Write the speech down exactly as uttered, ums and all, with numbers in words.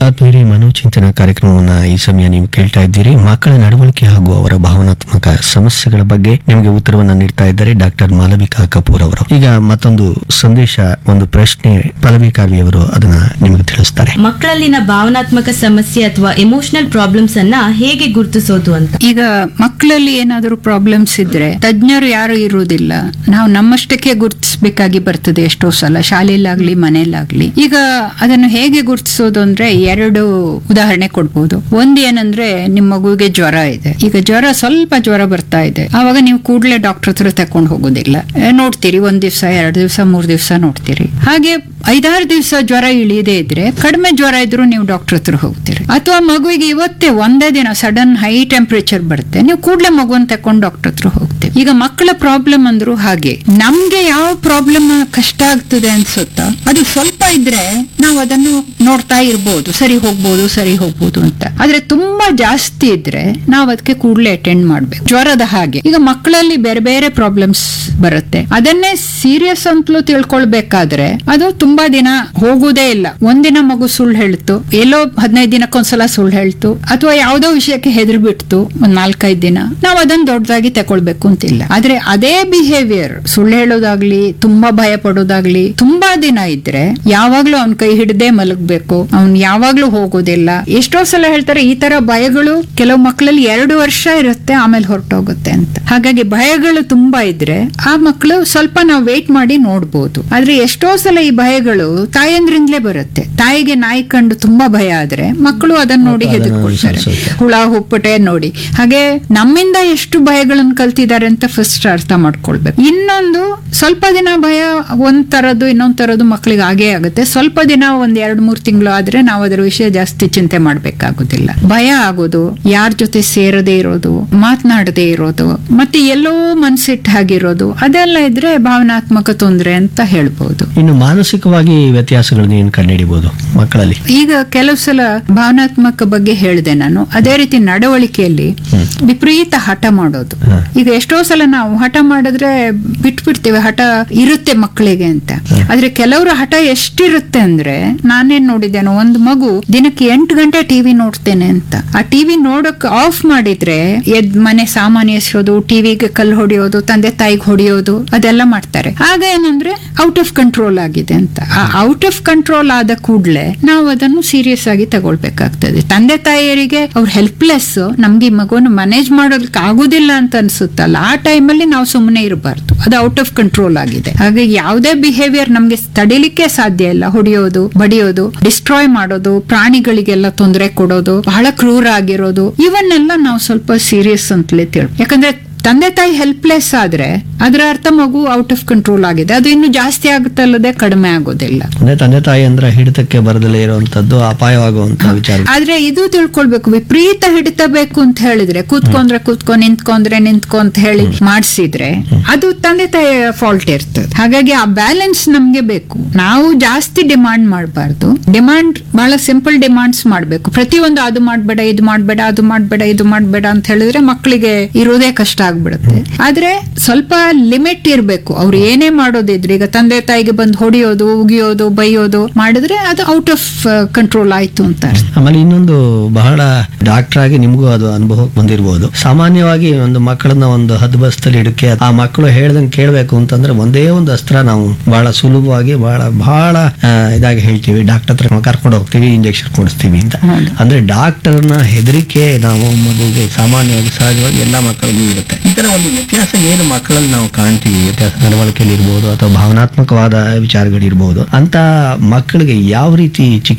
ಆತ್ಮೀಯರೇ, ಮನೋಚಿಂತನ ಕಾರ್ಯಕ್ರಮವನ್ನ ಈ ಸಮಯ ನೀವು ಕೇಳ್ತಾ ಇದ್ದೀರಿ. ಮಕ್ಕಳ ನಡವಳಿಕೆ ಹಾಗೂ ಅವರ ಭಾವನಾತ್ಮಕ ಸಮಸ್ಯೆಗಳ ಬಗ್ಗೆ ನಿಮಗೆ ಉತ್ತರವನ್ನ ನೀಡ್ತಾ ಇದ್ದಾರೆ ಡಾಕ್ಟರ್ ಮಾಲವಿಕಾ ಕಪೂರ್ ಅವರು. ಈಗ ಮತ್ತೊಂದು ಸಂದೇಶ, ಒಂದು ಪ್ರಶ್ನೆ ಪಲ್ಲವಿ ಕಾವ್ಯ ಅವರು ಅದನ್ನ ನಿಮಗೆ ತಿಳಿಸ್ತಾರೆ. ಮಕ್ಕಳಲ್ಲಿನ ಭಾವನಾತ್ಮಕ ಸಮಸ್ಯೆ ಅಥವಾ ಎಮೋಷನಲ್ ಪ್ರಾಬ್ಲಮ್ಸ್ ಅನ್ನ ಹೇಗೆ ಗುರುತಿಸೋದು ಅಂತ. ಈಗ ಮಕ್ಕಳಲ್ಲಿ ಏನಾದರೂ ಪ್ರಾಬ್ಲಮ್ಸ್ ಇದ್ರೆ ತಜ್ಞರು ಯಾರು ಇರುವುದಿಲ್ಲ, ನಾವು ನಮ್ಮಷ್ಟಕ್ಕೆ ಗುರುತಿಸಬೇಕಾಗಿ ಬರ್ತದೆ ಎಷ್ಟೋ ಸಲ, ಶಾಲೆಯಲ್ಲಾಗ್ಲಿ ಮನೆಯಲ್ಲಾಗ್ಲಿ. ಈಗ ಅದನ್ನು ಹೇಗೆ ಗುರುತಿಸೋದು ಅಂದ್ರೆ ಎರಡು ಉದಾಹರಣೆ ಕೊಡ್ಬೋದು. ಒಂದ್ ಏನಂದ್ರೆ ನಿಮ್ಮ ಮಗುವಿಗೆ ಜ್ವರ ಇದೆ, ಈಗ ಜ್ವರ ಸ್ವಲ್ಪ ಜ್ವರ ಬರ್ತಾ ಇದೆ, ಆವಾಗ ನೀವು ಕೂಡಲೇ ಡಾಕ್ಟರ್ ಹತ್ರ ತಕೊಂಡು ಹೋಗೋದಿಲ್ಲ, ನೋಡ್ತೀರಿ ಒಂದ್ ದಿವಸ ಎರಡು ದಿವಸ ಮೂರ್ ದಿವಸ ನೋಡ್ತೀರಿ. ಹಾಗೆ ಐದಾರು ದಿವಸ ಜ್ವರ ಇಳಿಯದೇ ಇದ್ರೆ, ಕಡಿಮೆ ಜ್ವರ ಇದ್ರು ನೀವು ಡಾಕ್ಟರ್ ಹತ್ರ ಹೋಗ್ತೀರಿ. ಅಥವಾ ಮಗುವಿಗೆ ಇವತ್ತೇ ಒಂದೇ ದಿನ ಸಡನ್ ಹೈ ಟೆಂಪರೇಚರ್ ಬರುತ್ತೆ, ನೀವು ಕೂಡಲೇ ಮಗುವನ್ನ ತಕೊಂಡು ಡಾಕ್ಟರ್ ಹತ್ರ ಹೋಗ್ತೀವಿ. ಈಗ ಮಕ್ಕಳ ಪ್ರಾಬ್ಲಮ್ ಅಂದ್ರು ಹಾಗೆ. ನಮ್ಗೆ ಯಾವ ಪ್ರಾಬ್ಲಮ್ ಕಷ್ಟ ಆಗ್ತದೆ ಅನ್ಸುತ್ತಾ, ಅದು ಸ್ವಲ್ಪ ಇದ್ರೆ ನಾವು ಅದನ್ನು ನೋಡ್ತಾ ಇರ್ಬೋದು, ಸರಿ ಹೋಗ್ಬೋದು ಸರಿ ಹೋಗ್ಬೋದು ಅಂತ. ಆದ್ರೆ ತುಂಬಾ ಜಾಸ್ತಿ ಇದ್ರೆ ನಾವು ಅದಕ್ಕೆ ಕೂಡಲೇ ಅಟೆಂಡ್ ಮಾಡ್ಬೇಕು. ಜ್ವರದ ಹಾಗೆ ಈಗ ಮಕ್ಕಳಲ್ಲಿ ಬೇರೆ ಬೇರೆ ಪ್ರಾಬ್ಲಮ್ಸ್ ಬರುತ್ತೆ, ಅದನ್ನೇ ಸೀರಿಯಸ್ ಅಂತಲೂ ತಿಳ್ಕೊಳ್ಬೇಕಾದ್ರೆ ಅದು ತುಂಬಾ ದಿನ ಹೋಗುದೇ ಇಲ್ಲ. ಒಂದಿನ ಮಗು ಸುಳ್ಳು ಹೇಳ್ತು, ಎಲ್ಲೋ ಹದಿನೈದು ದಿನಕ್ಕೊಂದ್ಸಲ ಸುಳ್ಳು ಹೇಳ್ತು, ಅಥವಾ ಯಾವ್ದೋ ವಿಷಯಕ್ಕೆ ಹೆದರಿ ಬಿಡ್ತು ಒಂದ್ ನಾಲ್ಕೈದು ದಿನ, ನಾವು ಅದನ್ನ ದೊಡ್ಡದಾಗಿ ತಕೊಳ್ಬೇಕು ಅಂತಿಲ್ಲ. ಆದ್ರೆ ಅದೇ ಬಿಹೇವಿಯರ್, ಸುಳ್ಳು ಹೇಳೋದಾಗ್ಲಿ ತುಂಬಾ ಭಯ ಪಡೋದಾಗ್ಲಿ ತುಂಬಾ ದಿನ ಇದ್ರೆ ಯಾವಾಗ್ಲೂ ಅವ್ನ ಕೈ ಹಿಡದೆ ಮಲಗ್ಬೇಕು, ಅವ್ನ್ ಯಾವಾಗ್ಲೂ ಹೋಗೋದಿಲ್ಲ. ಎಷ್ಟೋ ಸಲ ಹೇಳ್ತಾರೆ ಈ ತರ ಭಯಗಳು ಕೆಲವು ಮಕ್ಕಳಲ್ಲಿ ಎರಡು ವರ್ಷ ಇರುತ್ತೆ, ಆಮೇಲೆ ಹೊರಟೋಗುತ್ತೆ ಅಂತ. ಹಾಗಾಗಿ ಭಯಗಳು ತುಂಬಾ ಇದ್ರೆ ಆ ಮಕ್ಕಳು ಸ್ವಲ್ಪ ನಾವು ವೇಟ್ ಮಾಡಿ ನೋಡ್ಬೋದು. ಆದ್ರೆ ಎಷ್ಟೋ ಸಲ ಈ ಭಯಗಳು ತಾಯಂದ್ರಿಂದಲೇ ಬರುತ್ತೆ. ತಾಯಿಗೆ ನಾಯಿ ಕಂಡು ತುಂಬಾ ಭಯ ಆದ್ರೆ ಮಕ್ಕಳು ಅದನ್ನ ನೋಡಿ ಹೆದರ್ಕೊಳ್ತಾರೆ, ಹುಳ ಹುಪ್ಪಟೆ ನೋಡಿ. ಹಾಗೆ ನಮ್ಮಿಂದ ಎಷ್ಟು ಭಯಗಳನ್ನು ಕಲ್ತಿದ್ದಾರೆ ಅಂತ ಫಸ್ಟ್ ಅರ್ಥ ಮಾಡ್ಕೊಳ್ಬೇಕು. ಇನ್ನೊಂದು, ಸ್ವಲ್ಪ ದಿನ ಭಯ ಒಂದ್ ತರದ್ದು ಇನ್ನೊಂದ್ ತರದ್ದು ಮಕ್ಕಳಿಗೆ ಆಗೇ ಆಗುತ್ತೆ. ಸ್ವಲ್ಪ ದಿನ ಒಂದ್ ಎರಡ್ ಮೂರ್ ತಿಂಗಳು ಆದ್ರೆ ನಾವು ಅದರ ವಿಷಯ ಜಾಸ್ತಿ ಚಿಂತೆ ಮಾಡ್ಬೇಕಾಗುದಿಲ್ಲ. ಭಯ ಆಗೋದು, ಯಾರ ಜೊತೆ ಸೇರದೇ ಇರೋದು, ಮಾತನಾಡದೇ ಇರೋದು, ಮತ್ತೆ ಎಲ್ಲೋ ಮನ್ಸಿಟ್ಟು ಹಾಗಿರೋದು, ಅದೆಲ್ಲ ಇದ್ರೆ ಭಾವನಾತ್ಮಕ ತೊಂದರೆ ಅಂತ ಹೇಳ್ಬಹುದು. ಇನ್ನು ಮಾನಸಿಕವಾಗಿ ವ್ಯತ್ಯಾಸಗಳನ್ನ ಏನ್ ಕಂಡುಹಿಡಿಬಹುದು ಮಕ್ಕಳಲ್ಲಿ? ಈಗ ಕೆಲವು ಸಲ ಭಾವನಾತ್ಮಕ ಬಗ್ಗೆ ಹೇಳಿದೆ ನಾನು. ಅದೇ ರೀತಿ ನಡವಳಿಕೆಯಲ್ಲಿ ವಿಪರೀತ ಹಠ ಮಾಡೋದು. ಈಗ ಎಷ್ಟೋ ಸಲ ನಾವು ಹಠ ಮಾಡಿದ್ರೆ ಬಿಟ್ಬಿಡ್ತೇವೆ, ಹಠ ಇರುತ್ತೆ ಮಕ್ಕಳಿಗೆ ಅಂತ. ಆದ್ರೆ ಕೆಲವರು ಹಠ ಎಷ್ಟಿರುತ್ತೆ ಅಂದ್ರೆ, ನಾನೇನ್ ನೋಡಿದ್ದೇನೋ, ಒಂದು ಮಗು ದಿನಕ್ಕೆ ಎಂಟು ಗಂಟೆ ಟಿವಿ ನೋಡ್ತೇನೆ ಅಂತ. ಆ ಟಿವಿ ನೋಡಕ್ ಆಫ್ ಮಾಡಿದ್ರೆ ಎದ್ ಮನೆ ಸಾಮಾನ್ಯ ಎಸೆಯೋದು, ಟಿವಿಗೆ ಕಲ್ಲು ಹೊಡೆಯೋದು, ತಂದೆ ತಾಯಿಗೆ ಹೊಡೆಯೋದು, ಅದೆಲ್ಲ ಮಾಡ್ತಾರೆ. ಆಗ ಏನಂದ್ರೆ ಔಟ್ ಆಫ್ ಕಂಟ್ರೋಲ್ ಆಗಿದೆ ಅಂತ. ಆ ಔಟ್ ಆಫ್ ಕಂಟ್ರೋಲ್ ಆದ ಕೂಡಲೇ ನಾವು ಅದನ್ನು ಸೀರಿಯಸ್ ಆಗಿ ತಗೊಳ್ಬೇಕಾಗ್ತದೆ. ತಂದೆ ತಾಯಿಯರಿಗೆ ಅವ್ರ ಹೆಲ್ಪ್ಲೆಸ್, ನಮ್ಗೆ ಈ ಮಗುವನ್ನು ಮ್ಯಾನೇಜ್ ಮಾಡೋದಕ್ಕೆ ಆಗುದಿಲ್ಲ ಅಂತ ಅನ್ಸುತ್ತಲ್ಲ, ಆ ಟೈಮಲ್ಲಿ ನಾವು ಸುಮ್ಮನೆ ಇರಬಾರ್ದು, ಅದು ಔಟ್ ಆಫ್ ಕಂಟ್ರೋಲ್ ಆಗಿದೆ. ಹಾಗೆ ಯಾವುದೇ ಬಿಹೇವಿಯರ್ ನಮ್ಗೆ ತಡಿಲಿಕ್ಕೆ ಸಾಧ್ಯ ಇಲ್ಲ. ಹೊಡೆಯೋದು, ಬಡಿಯೋದು, ಡಿಸ್ಟ್ರಾಯ್ ಮಾಡೋದು, ಪ್ರಾಣಿಗಳಿಗೆಲ್ಲ ತೊಂದರೆ ಕೊಡೋದು, ಬಹಳ ಕ್ರೂರ ಆಗಿರೋದು, ಇವನ್ನೆಲ್ಲ ನಾವು ಸ್ವಲ್ಪ ಸೀರಿಯಸ್ ಅಂತಲೇ ತಿಳ್. ಯಾಕಂದ್ರೆ ತಂದೆ ತಾಯಿ ಹೆಲ್ಪ್ಲೆಸ್ ಆದ್ರೆ ಅದರ ಅರ್ಥ ಮಗು ಔಟ್ ಆಫ್ ಕಂಟ್ರೋಲ್ ಆಗಿದೆ. ಅದು ಇನ್ನು ಜಾಸ್ತಿ ಆಗುತ್ತಲ್ಲದೆ ಕಡಿಮೆ ಆಗೋದಿಲ್ಲ. ತಂದೆ ತಾಯಿ ಅಂದ್ರೆ ಹಿಡಿತಕ್ಕೆ ಬರದಲ್ಲೇ ಇರುವಂತದ್ದು, ಅಪಾಯವಾಗುವಂತ ವಿಚಾರ. ಆದ್ರೆ ಇದು ತಿಳ್ಕೊಳ್ಬೇಕು, ವಿಪರೀತ ಹಿಡಿತ ಬೇಕು ಅಂತ ಹೇಳಿದ್ರೆ, ಕೂತ್ಕೊಂಡ್ರೆ ಕೂತ್ಕೊ, ನಿಂತ್ಕೊಂಡ್ರೆ ನಿಂತ್ಕೊ ಅಂತ ಹೇಳಿ ಮಾಡಿಸಿದ್ರೆ ಅದು ತಂದೆ ತಾಯಿಯ ಫಾಲ್ಟ್ ಇರ್ತದೆ. ಹಾಗಾಗಿ ಆ ಬ್ಯಾಲೆನ್ಸ್ ನಮ್ಗೆ ಬೇಕು. ನಾವು ಜಾಸ್ತಿ ಡಿಮಾಂಡ್ ಮಾಡಬಾರ್ದು. ಡಿಮಾಂಡ್ ಬಹಳ ಸಿಂಪಲ್ ಡಿಮಾಂಡ್ಸ್ ಮಾಡ್ಬೇಕು. ಪ್ರತಿಯೊಂದು ಅದು ಮಾಡ್ಬೇಡ, ಇದು ಮಾಡ್ಬೇಡ, ಅದು ಮಾಡ್ಬೇಡ, ಇದು ಮಾಡ್ಬೇಡ ಅಂತ ಹೇಳಿದ್ರೆ ಮಕ್ಕಳಿಗೆ ಇರೋದೇ ಕಷ್ಟ ಆಗ್ಬಿಡುತ್ತೆ. ಆದ್ರೆ ಸ್ವಲ್ಪ ಲಿಮಿಟ್ ಇರ್ಬೇಕು. ಅವ್ರು ಏನೇ ಮಾಡೋದಿದ್ರೆ, ಈಗ ತಂದೆ ತಾಯಿಗೆ ಬಂದು ಹೊಡಿಯೋದು, ಉಗಿಯೋದು, ಬೈಯೋದು ಮಾಡಿದ್ರೆ ಅದು ಔಟ್ ಆಫ್ ಕಂಟ್ರೋಲ್ ಆಯ್ತು ಅಂತ. ಆಮೇಲೆ ಇನ್ನೊಂದು, ಬಹಳ ಡಾಕ್ಟರ್ ಆಗಿ ನಿಮಗೂ ಅದು ಅನುಭವ ಬಂದಿರಬಹುದು. ಸಾಮಾನ್ಯವಾಗಿ ಒಂದು ಮಕ್ಕಳನ್ನ ಒಂದು ಹದ್ಬಸ್ತಲ್ಲಿ ಇಡಕ್ಕೆ ಆ ಮಕ್ಕಳು ಹೇಳ್ದಂಗೆ ಕೇಳಬೇಕು ಅಂತಂದ್ರೆ ಒಂದೇ ಒಂದು ಅಸ್ತ್ರ ನಾವು ಬಹಳ ಸುಲಭವಾಗಿ ಬಹಳ ಬಹಳ ಇದಾಗಿ ಹೇಳ್ತೀವಿ, ಡಾಕ್ಟರ್ ಹತ್ರ ಕರ್ಕೊಂಡು ಹೋಗ್ತೀವಿ, ಇಂಜೆಕ್ಷನ್ ಕೊಡಿಸ್ತೀವಿ ಅಂತ. ಅಂದ್ರೆ ಡಾಕ್ಟರ್ನ ಹೆದರಿಕೆ ನಾವು ಮಗುಗೆ ಸಾಮಾನ್ಯವಾಗಿ ಸಹಜವಾಗಿ ಎಲ್ಲಾ ಮಕ್ಕಳಿಗೂ ಇರುತ್ತೆ. ಈ ತರ ಒಂದು ವ್ಯತ್ಯಾಸ ಏನು ಮಕ್ಕಳಲ್ಲಿ ನಾವು ಕಾಣ್ತೀವಿ, ವ್ಯತ್ಯಾಸ ನಡವಳಿಕೆಯಲ್ಲಿ ಇರ್ಬೋದು ಅಥವಾ ಭಾವನಾತ್ಮಕವಾದ ವಿಚಾರಗಳಿರ್ಬೋದು, ಅಂತ ಮಕ್ಕಳಿಗೆ ಯಾವ ರೀತಿ